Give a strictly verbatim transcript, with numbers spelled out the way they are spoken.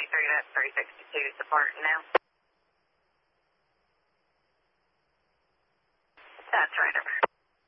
three, that's three sixty-two, departing now. That's right,